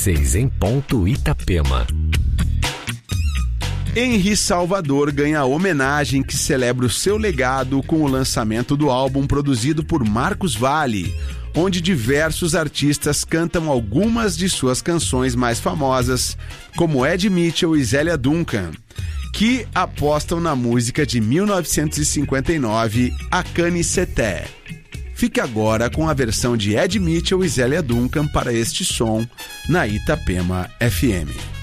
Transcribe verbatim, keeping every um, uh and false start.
seis em ponto, Itapema. Henri Salvador ganha homenagem que celebra o seu legado com o lançamento do álbum produzido por Marcos Valle, onde diversos artistas cantam algumas de suas canções mais famosas, como Ed Mitchell e Zélia Duncan, que apostam na música de mil novecentos e cinquenta e nove, Akani Seté. Fique agora com a versão de Ed Mitchell e Zélia Duncan para este som na Itapema F M.